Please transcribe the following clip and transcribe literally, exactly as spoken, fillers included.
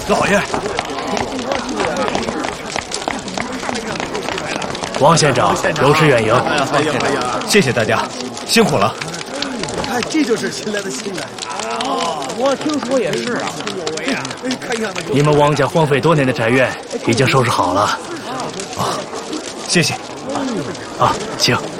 老爷， 王县长有失远迎。 哎呀，哎呀，哎呀，谢谢大家，辛苦了。 看，这就是新来的新来。 哦，我听说也是啊。 有为啊！看样子， 你们王家荒废多年的宅院已经收拾好了。 啊，谢谢。 啊，请。